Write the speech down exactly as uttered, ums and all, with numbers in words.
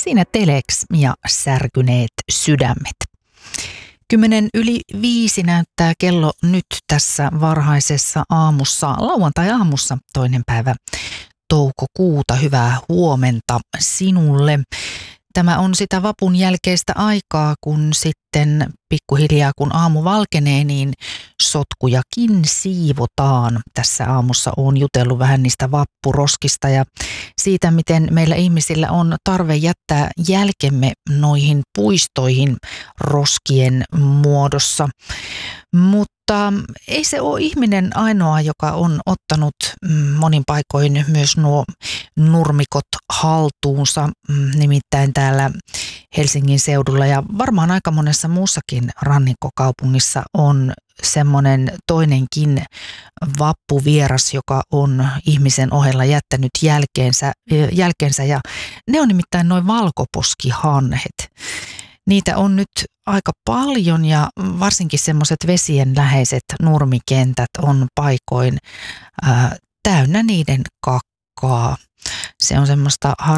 siinä Telex ja Särkyneet sydämet. Kymmenen yli viisi näyttää kello nyt tässä varhaisessa aamussa, lauantai-aamussa toinen päivä toukokuuta. Hyvää huomenta sinulle. Tämä on sitä vapun jälkeistä aikaa, kun sitten pikkuhiljaa kun aamu valkenee, niin sotkujakin siivotaan. Tässä aamussa olen jutellut vähän niistä vappuroskista ja siitä, miten meillä ihmisillä on tarve jättää jälkemme noihin puistoihin roskien muodossa. Mutta ei se ole ihminen ainoa, joka on ottanut monin paikoin myös nuo nurmikot haltuunsa, nimittäin täällä Helsingin seudulla ja varmaan aika monessa muussakin rannikkokaupungissa on semmoinen toinenkin vappuvieras, joka on ihmisen ohella jättänyt jälkeensä, jälkeensä ja ne on nimittäin noin valkoposkihanhet. Niitä on nyt aika paljon ja varsinkin semmoiset vesien läheiset nurmikentät on paikoin ää, täynnä niiden kakkaa. Se on semmoista